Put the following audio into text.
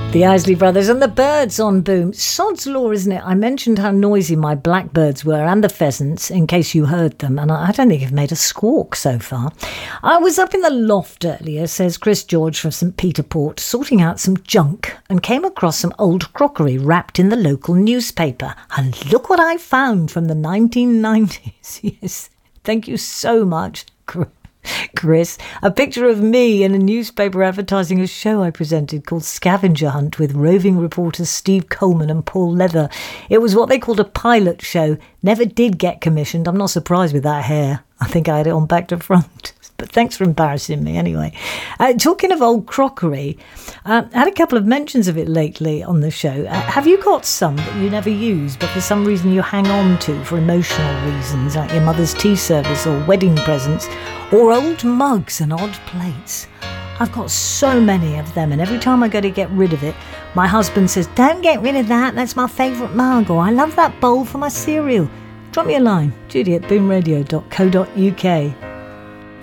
The Isley Brothers and the Birds on Boom. Sod's law, isn't it? I mentioned how noisy my blackbirds were and the pheasants, in case you heard them, and I don't think I've made a squawk so far. I was up in the loft earlier, says Chris George from St Peter Port, sorting out some junk and came across some old crockery wrapped in the local newspaper. And look what I found from the 1990s. Yes, thank you so much, Chris. A picture of me in a newspaper advertising a show I presented called Scavenger Hunt with roving reporters Steve Coleman and Paul Leather. It was what they called a pilot show. Never did get commissioned. I'm not surprised with that hair. I think I had it on back to front. But thanks for embarrassing me anyway. Talking of old crockery, I had a couple of mentions of it lately on the show. Have you got some that you never use but for some reason you hang on to for emotional reasons, like your mother's tea service or wedding presents, or old mugs and odd plates? I've got so many of them, and every time I go to get rid of it, my husband says, "Don't get rid of that, that's my favourite mug," or "I love that bowl for my cereal." Drop me a line, Judy@boomradio.co.uk.